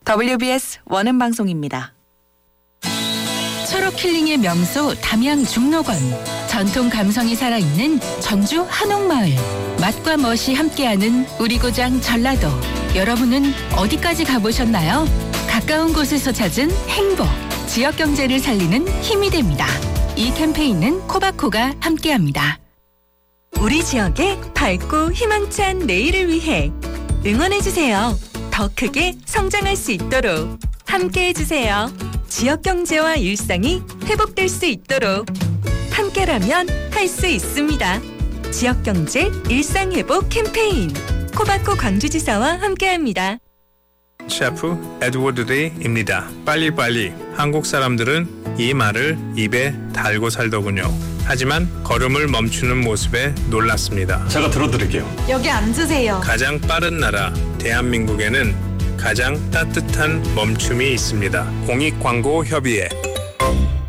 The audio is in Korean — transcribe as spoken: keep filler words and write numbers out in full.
더블유비에스 원음 방송입니다. 초록 힐링의 명소 담양 중록원. 전통 감성이 살아있는 전주 한옥마을. 맛과 멋이 함께하는 우리 고장 전라도. 여러분은 어디까지 가보셨나요? 가까운 곳에서 찾은 행복. 지역 경제를 살리는 힘이 됩니다. 이 캠페인은 코바코가 함께합니다. 우리 지역의 밝고 희망찬 내일을 위해 응원해주세요. 더 크게 성장할 수 있도록 함께해주세요. 지역 경제와 일상이 회복될 수 있도록 함께라면 할 수 있습니다. 지역 경제 일상 회복 캠페인 코바코 광주지사와 함께합니다. 셰프 에드워드 레이입니다. 빨리빨리. 한국 사람들은 이 말을 입에 달고 살더군요. 하지만 걸음을 멈추는 모습에 놀랐습니다. 제가 들어드릴게요. 여기 앉으세요. 가장 빠른 나라 대한민국에는 가장 따뜻한 멈춤이 있습니다. 공익광고협의회